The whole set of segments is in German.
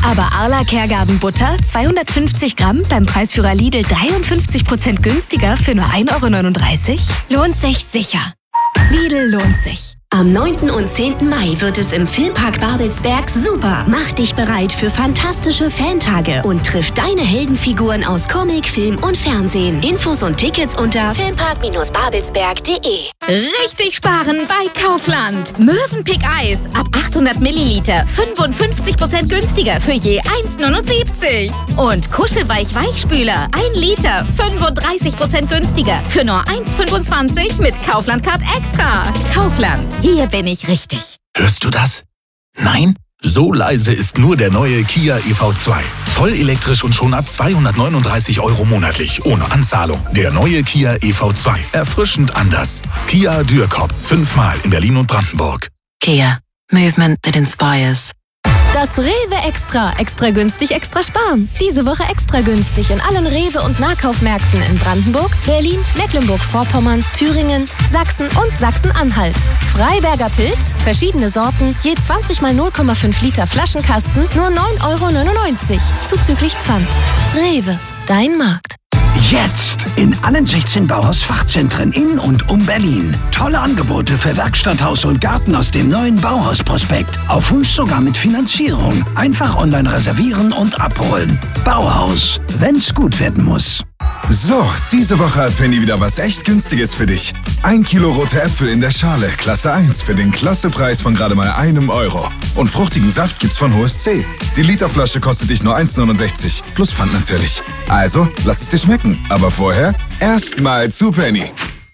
Aber Arla Kergarten Butter 250 Gramm beim Preisführer Lidl 53% günstiger für nur 1,39 €? Lohnt sich sicher. Lidl lohnt sich. Am 9. und 10. Mai wird es im Filmpark Babelsberg super. Mach dich bereit für fantastische Fantage und triff deine Heldenfiguren aus Comic, Film und Fernsehen. Infos und Tickets unter filmpark-babelsberg.de. Richtig sparen bei Kaufland. Mövenpick Eis ab 800 Milliliter 55% günstiger für je 1,79 €. Und Kuschelweich Weichspüler 1 Liter 35% günstiger für nur 1,25 € mit Kaufland Card Extra. Kaufland. Hier bin ich richtig. Hörst du das? Nein? So leise ist nur der neue Kia EV2. Voll elektrisch und schon ab 239 € monatlich, ohne Anzahlung. Der neue Kia EV2. Erfrischend anders. Kia Dürkop. 5-mal in Berlin und Brandenburg. Kia. Movement that inspires. Das Rewe Extra. Extra günstig, extra sparen. Diese Woche extra günstig in allen Rewe- und Nahkaufmärkten in Brandenburg, Berlin, Mecklenburg-Vorpommern, Thüringen, Sachsen und Sachsen-Anhalt. Freiberger Pilz, verschiedene Sorten, je 20 mal 0,5 Liter Flaschenkasten, nur 9,99 € zuzüglich Pfand. Rewe, dein Markt. Jetzt in allen 16 Bauhaus-Fachzentren in und um Berlin. Tolle Angebote für Werkstatthaus und Garten aus dem neuen Bauhaus-Prospekt. Auf Wunsch sogar mit Finanzierung. Einfach online reservieren und abholen. Bauhaus, wenn's gut werden muss. So, diese Woche hat Penny wieder was echt Günstiges für dich. 1 Kilo rote Äpfel in der Schale, Klasse 1, für den Klassepreis von gerade mal 1 €. Und fruchtigen Saft gibt's von HSC. Die Literflasche kostet dich nur 1,69 € plus Pfand natürlich. Also, lass es dir schmecken. Aber vorher erstmal zu Penny.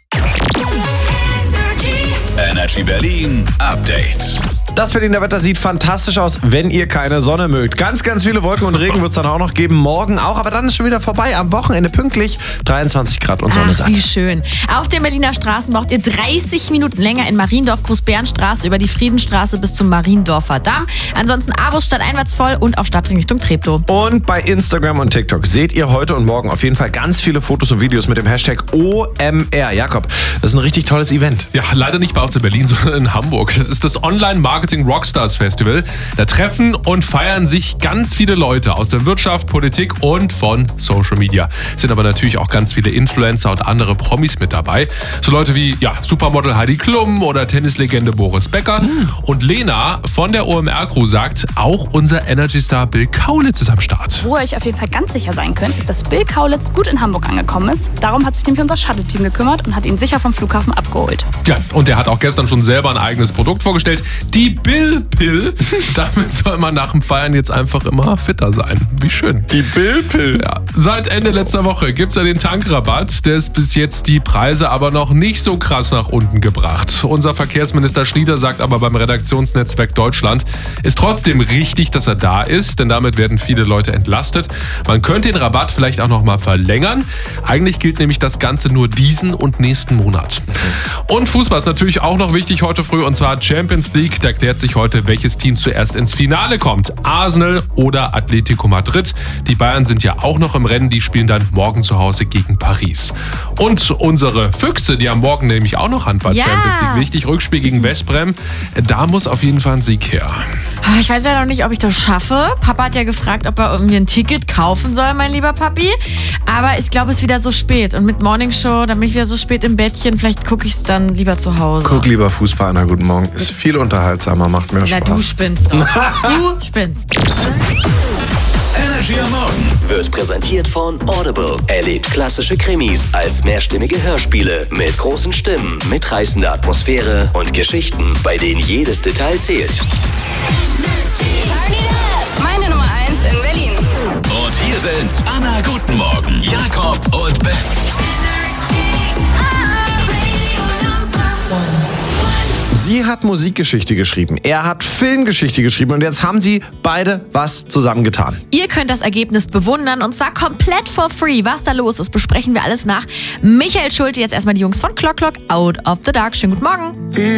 Energy Berlin Update. Das Berliner Wetter sieht fantastisch aus, wenn ihr keine Sonne mögt. Ganz, ganz viele Wolken und Regen wird es dann auch noch geben. Morgen auch, aber dann ist schon wieder vorbei. Am Wochenende pünktlich 23 Grad und Sonne satt. Wie schön. Auf den Berliner Straßen braucht ihr 30 Minuten länger in Mariendorf, Großbärenstraße über die Friedenstraße bis zum Mariendorfer Damm. Ansonsten Avus stadteinwärts voll und auch Stadtring Richtung Treptow. Und bei Instagram und TikTok seht ihr heute und morgen auf jeden Fall ganz viele Fotos und Videos mit dem Hashtag OMR. Jakob, das ist ein richtig tolles Event. Ja, leider nicht bei uns in Berlin, sondern in Hamburg. Das ist das Online-Marketing Rockstars Festival. Da treffen und feiern sich ganz viele Leute aus der Wirtschaft, Politik und von Social Media. Es sind aber natürlich auch ganz viele Influencer und andere Promis mit dabei. So Leute wie Supermodel Heidi Klum oder Tennislegende Boris Becker. Und Lena von der OMR-Crew sagt, auch unser Energy-Star Bill Kaulitz ist am Start. Wo ihr euch auf jeden Fall ganz sicher sein könnt, ist, dass Bill Kaulitz gut in Hamburg angekommen ist. Darum hat sich nämlich unser Shuttle-Team gekümmert und hat ihn sicher vom Flughafen abgeholt. Ja, und der hat auch gestern schon selber ein eigenes Produkt vorgestellt. Die Bill Pill. Damit soll man nach dem Feiern jetzt einfach immer fitter sein. Wie schön. Die Bill Pill. Ja. Seit Ende letzter Woche gibt es ja den Tankrabatt. Der ist bis jetzt die Preise aber noch nicht so krass nach unten gebracht. Unser Verkehrsminister Schnieder sagt aber beim Redaktionsnetzwerk Deutschland, ist trotzdem richtig, dass er da ist, denn damit werden viele Leute entlastet. Man könnte den Rabatt vielleicht auch noch mal verlängern. Eigentlich gilt nämlich das Ganze nur diesen und nächsten Monat. Und Fußball ist natürlich auch noch wichtig heute früh, und zwar Champions League. Da klärt sich heute, welches Team zuerst ins Finale kommt. Arsenal oder Atletico Madrid. Die Bayern sind ja auch noch im Rennen, die spielen dann morgen zu Hause gegen Paris. Und unsere Füchse, die haben morgen nämlich auch noch Handball-Champions League. Wichtig, Rückspiel gegen Westbrem. Da muss auf jeden Fall ein Sieg her. Ich weiß ja noch nicht, ob ich das schaffe. Papa hat ja gefragt, ob er irgendwie ein Ticket kaufen soll, mein lieber Papi. Aber ich glaube, es ist wieder so spät. Und mit Morning Show, dann bin ich wieder so spät im Bettchen. Vielleicht gucke ich es dann lieber zu Hause. Guck lieber Fußball, Anna, guten Morgen. Ist viel unterhaltsamer, macht mehr Spaß. Na, du spinnst doch. Du spinnst. Energy am Morgen wird präsentiert von Audible. Erlebt klassische Krimis als mehrstimmige Hörspiele mit großen Stimmen, mitreißender Atmosphäre und Geschichten, bei denen jedes Detail zählt. Meine Nummer 1 in Berlin. Und hier sind Anna, guten Morgen, Jakob und Ben. Sie hat Musikgeschichte geschrieben, er hat Filmgeschichte geschrieben und jetzt haben sie beide was zusammengetan. Ihr könnt das Ergebnis bewundern und zwar komplett for free. Was da los ist, besprechen wir alles nach Michael Schulte. Jetzt erstmal die Jungs von Clock Clock, Out of the Dark. Schönen guten Morgen.